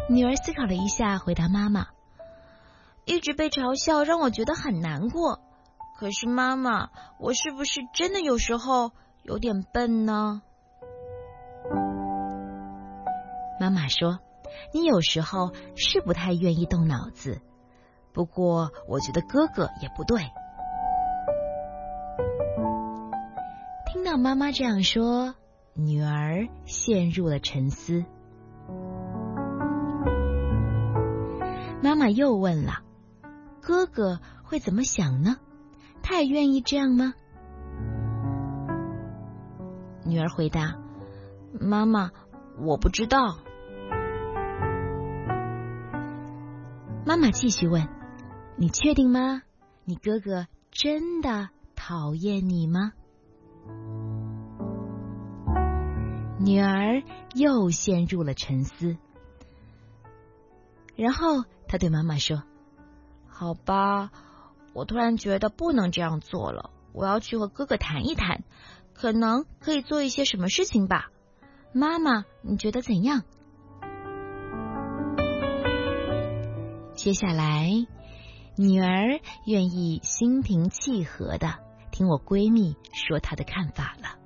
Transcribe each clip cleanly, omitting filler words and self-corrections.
女儿思考了一下，回答妈妈：一直被嘲笑让我觉得很难过。可是妈妈，我是不是真的有时候有点笨呢？妈妈说，你有时候是不太愿意动脑子，不过我觉得哥哥也不对。听到妈妈这样说，女儿陷入了沉思。妈妈又问了，哥哥会怎么想呢？他也愿意这样吗？女儿回答，妈妈，我不知道。妈妈继续问，你确定吗？你哥哥真的讨厌你吗？女儿又陷入了沉思，然后她对妈妈说，好吧，我突然觉得不能这样做了，我要去和哥哥谈一谈，可能可以做一些什么事情吧。妈妈，你觉得怎样？接下来，女儿愿意心平气和地听我闺蜜说她的看法了。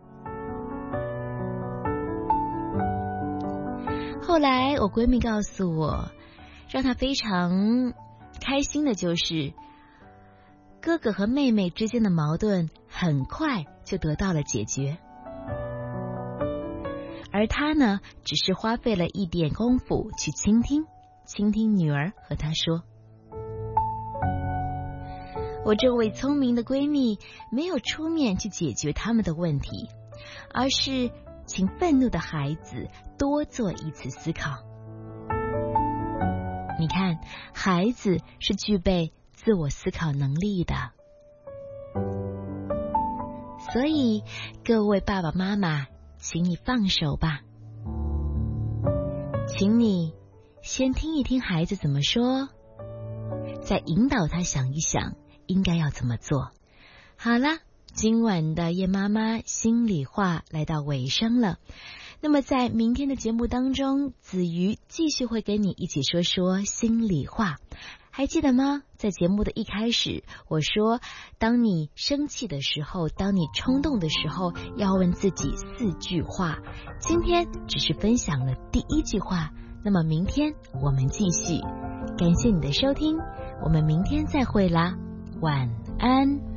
后来我闺蜜告诉我，让她非常开心的就是哥哥和妹妹之间的矛盾很快就得到了解决，而她呢，只是花费了一点功夫去倾听女儿和她说。我这位聪明的闺蜜没有出面去解决他们的问题，而是请愤怒的孩子多做一次思考。你看，孩子是具备自我思考能力的。所以，各位爸爸妈妈，请你放手吧。请你先听一听孩子怎么说，再引导他想一想应该要怎么做。好了，今晚的叶妈妈心里话来到尾声了。那么在明天的节目当中，子瑜继续会跟你一起说说心里话。还记得吗？在节目的一开始，我说当你生气的时候，当你冲动的时候，要问自己4句话。今天只是分享了第1句话，那么明天我们继续。感谢你的收听，我们明天再会啦，晚安。